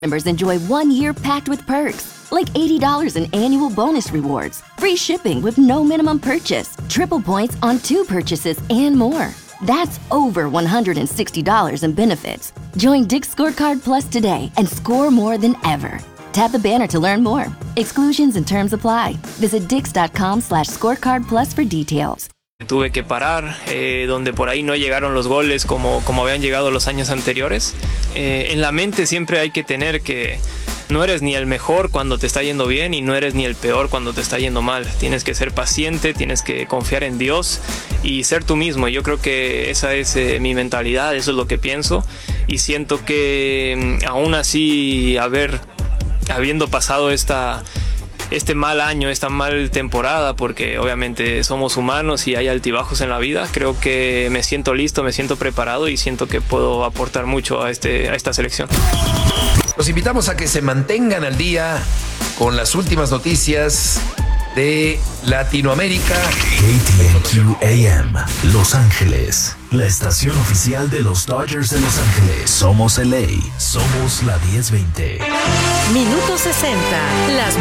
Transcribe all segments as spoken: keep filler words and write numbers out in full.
Members enjoy one year packed with perks, like eighty dollars in annual bonus rewards, free shipping with no minimum purchase, triple points on two purchases, and more. That's over one hundred sixty dollars in benefits. Join Dick's Scorecard Plus today and score more than ever. Tap the banner to learn more. Exclusions and terms apply. Visit dix.com slash scorecard plus for details. Tuve que parar, eh, donde por ahí no llegaron los goles como, como habían llegado los años anteriores. Eh, en la mente siempre hay que tener que no eres ni el mejor cuando te está yendo bien y no eres ni el peor cuando te está yendo mal. Tienes que ser paciente, tienes que confiar en Dios y ser tú mismo. Yo creo que esa es eh, mi mentalidad, eso es lo que pienso y siento que aún así haber, habiendo pasado esta... este mal año, esta mal temporada, porque obviamente somos humanos y hay altibajos en la vida, creo que me siento listo, me siento preparado y siento que puedo aportar mucho a, este, a esta selección. Los invitamos a que se mantengan al día con las últimas noticias de Latinoamérica. K T N Q A M, Los Ángeles, la estación oficial de los Dodgers de Los Ángeles. Somos L A, somos la diez veinte. Minuto sesenta. Las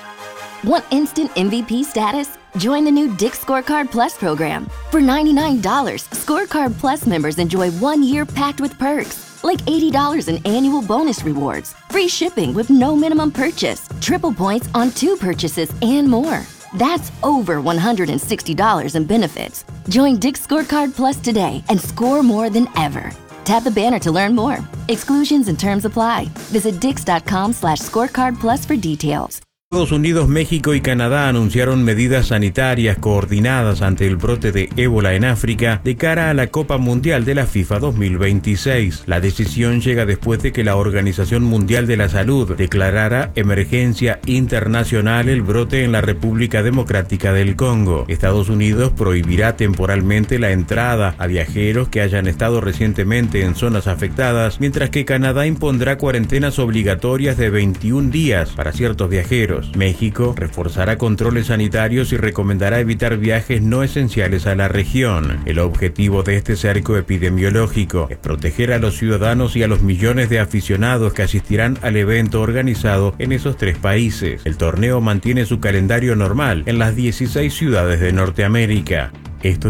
Want instant M V P status? Join the new Dick's Scorecard Plus program. For ninety-nine dollars, Scorecard Plus members enjoy one year packed with perks, like eighty dollars in annual bonus rewards, free shipping with no minimum purchase, triple points on two purchases, and more. That's over one hundred sixty dollars in benefits. Join Dick's Scorecard Plus today and score more than ever. Tap the banner to learn more. Exclusions and terms apply. Visit dix.com slash scorecard plus for details. Estados Unidos, México y Canadá anunciaron medidas sanitarias coordinadas ante el brote de ébola en África de cara a la Copa Mundial de la FIFA dos mil veintiséis. La decisión llega después de que la Organización Mundial de la Salud declarara emergencia internacional el brote en la República Democrática del Congo. Estados Unidos prohibirá temporalmente la entrada a viajeros que hayan estado recientemente en zonas afectadas, mientras que Canadá impondrá cuarentenas obligatorias de veintiún días para ciertos viajeros. México reforzará controles sanitarios y recomendará evitar viajes no esenciales a la región. El objetivo de este cerco epidemiológico es proteger a los ciudadanos y a los millones de aficionados que asistirán al evento organizado en esos tres países. El torneo mantiene su calendario normal en las dieciséis ciudades de Norteamérica. Esto